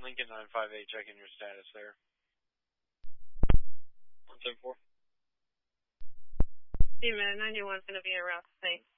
Lincoln 958, checking your status there. 174. See, man, 91's going to be around the same.